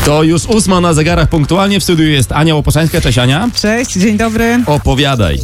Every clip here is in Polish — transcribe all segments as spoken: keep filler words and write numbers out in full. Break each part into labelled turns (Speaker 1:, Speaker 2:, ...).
Speaker 1: To już ósma na zegarach punktualnie. W studiu jest Ania Łoposzańska. Cześć Ania.
Speaker 2: Cześć, dzień dobry.
Speaker 1: Opowiadaj.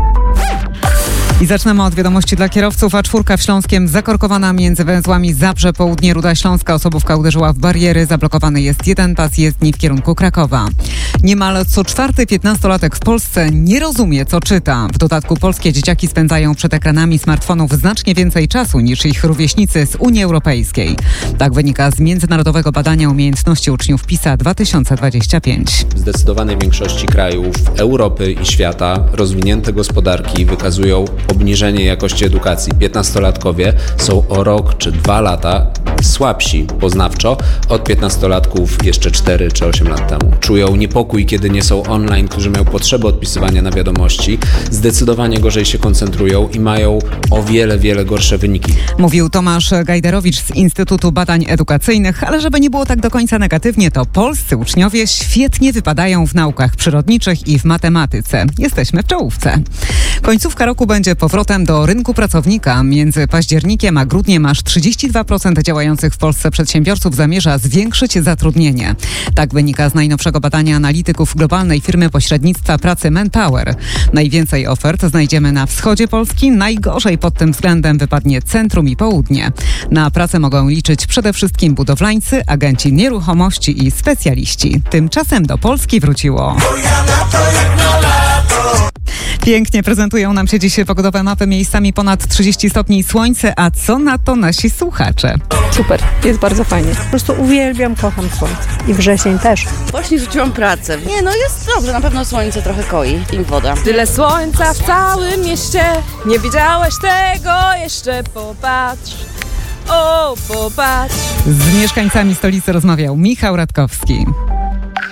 Speaker 2: I zaczynamy od wiadomości dla kierowców. A czwórka w Śląskiem zakorkowana między węzłami Zabrze Południe, Ruda Śląska. Osobówka uderzyła w bariery. Zablokowany jest jeden pas jezdni w kierunku Krakowa. Niemal co czwarty piętnastolatek w Polsce nie rozumie, co czyta. W dodatku polskie dzieciaki spędzają przed ekranami smartfonów znacznie więcej czasu niż ich rówieśnicy z Unii Europejskiej. Tak wynika z międzynarodowego badania umiejętności uczniów PISA dwa tysiące dwadzieścia pięć.
Speaker 3: W zdecydowanej większości krajów Europy i świata rozwinięte gospodarki wykazują obniżenie jakości edukacji. Piętnastolatkowie są o rok czy dwa lata słabsi poznawczo od piętnastolatków jeszcze cztery czy osiem lat temu. Czują niepokój, kiedy nie są online, którzy mają potrzebę odpisywania na wiadomości. Zdecydowanie gorzej się koncentrują i mają o wiele, wiele gorsze wyniki.
Speaker 2: Mówił Tomasz Gajderowicz z Instytutu Badań Edukacyjnych, ale żeby nie było tak do końca negatywnie, to polscy uczniowie świetnie wypadają w naukach przyrodniczych i w matematyce. Jesteśmy w czołówce. Końcówka roku będzie powrotem do rynku pracownika. Między październikiem a grudniem aż trzydzieści dwa procent działających w Polsce przedsiębiorców zamierza zwiększyć zatrudnienie. Tak wynika z najnowszego badania analityków globalnej firmy pośrednictwa pracy Manpower. Najwięcej ofert znajdziemy na wschodzie Polski, najgorzej pod tym względem wypadnie centrum i południe. Na pracę mogą liczyć przede wszystkim budowlańcy, agenci nieruchomości i specjaliści. Tymczasem do Polski wróciło. Pięknie prezentują nam się dziś pogodowe mapy, miejscami ponad trzydzieści stopni i słońce, a co na to nasi słuchacze?
Speaker 4: Super, jest bardzo fajnie. Po prostu uwielbiam, kocham słońce. I wrzesień też.
Speaker 5: Właśnie rzuciłam pracę. Nie no, jest dobrze, na pewno słońce trochę koi i woda.
Speaker 6: Tyle słońca w całym mieście, nie widziałeś tego jeszcze, popatrz. O, popatrz.
Speaker 2: Z mieszkańcami stolicy rozmawiał Michał Radkowski.